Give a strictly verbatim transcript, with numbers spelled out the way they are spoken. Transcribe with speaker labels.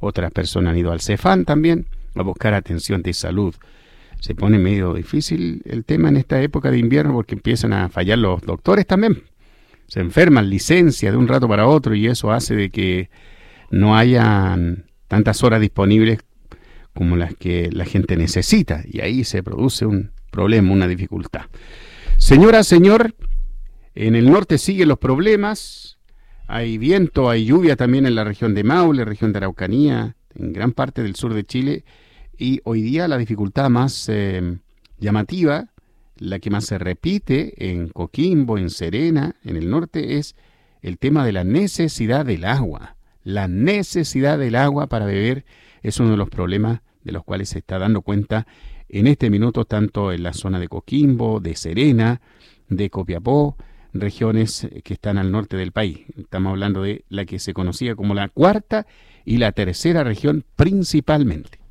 Speaker 1: otras personas han ido al Cefam también a buscar atención de salud. Se pone medio difícil el tema en esta época de invierno porque empiezan a fallar los doctores también. Se enferman, licencia de un rato para otro, y eso hace de que no hayan tantas horas disponibles como las que la gente necesita, y ahí se produce un problema, una dificultad. Señora, señor, en el norte siguen los problemas, hay viento, hay lluvia también en la región de Maule, región de Araucanía, en gran parte del sur de Chile, y hoy día la dificultad más eh, llamativa, la que más se repite en Coquimbo, en Serena, en el norte, es el tema de la necesidad del agua. La necesidad del agua para beber es uno de los problemas de los cuales se está dando cuenta en este minuto, tanto en la zona de Coquimbo, de Serena, de Copiapó, regiones que están al norte del país. Estamos hablando de la que se conocía como la cuarta y la tercera región principalmente.